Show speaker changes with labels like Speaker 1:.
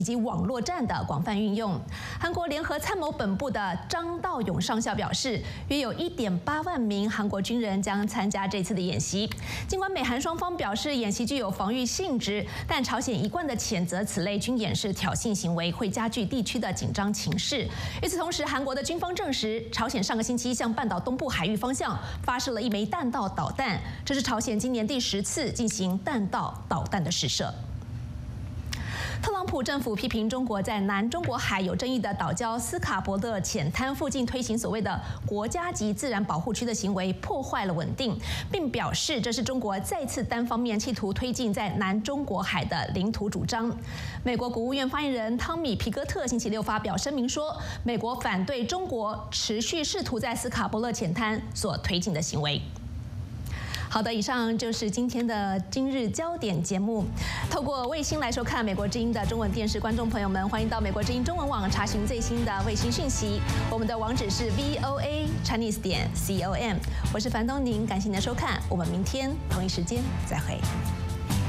Speaker 1: 以及网络战的广泛运用。韩国联合参谋本部的张道勇上校表示，约有1.8万名韩国军人将参加这次的演习。尽管美韩双方表示演习具有防御性质，但朝鲜一贯的谴责此类军演是挑衅行为，会加剧地区的紧张情势。与此同时，韩国的军方证实，朝鲜上个星期向半岛东部海域方向发射了1枚弹道导弹，这是朝鲜今年第10次进行弹道导弹的试射。特朗普政府批评中国在南中国海有争议的岛礁斯卡伯勒浅滩附近推行所谓的国家级自然保护区的行为，破坏了稳定，并表示这是中国再次单方面企图推进在南中国海的领土主张。美国国务院发言人汤米·皮格特星期六发表声明说，美国反对中国持续试图在斯卡伯勒浅滩所推进的行为。好的，以上就是今天的今日焦点节目。透过卫星来收看美国之音的中文电视，观众朋友们，欢迎到美国之音中文网查询最新的卫星讯息。我们的网址是 voachinese.com。我是樊东宁，感谢您的收看，我们明天同一时间再会。